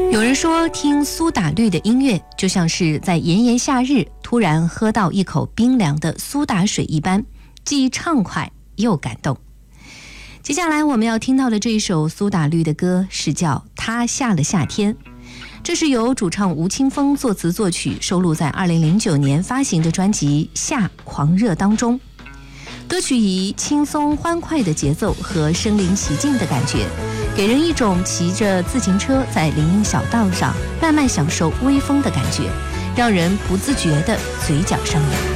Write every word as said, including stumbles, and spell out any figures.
有人说，听苏打绿的音乐就像是在炎炎夏日突然喝到一口冰凉的苏打水一般，既畅快又感动。接下来我们要听到的这一首苏打绿的歌是叫《他下了夏天》，这是由主唱吴青峰作词作曲，收录在二零零九年发行的专辑《夏狂热》当中。歌曲以轻松欢快的节奏和身临其境的感觉，给人一种骑着自行车在林荫小道上慢慢享受微风的感觉，让人不自觉地嘴角上扬。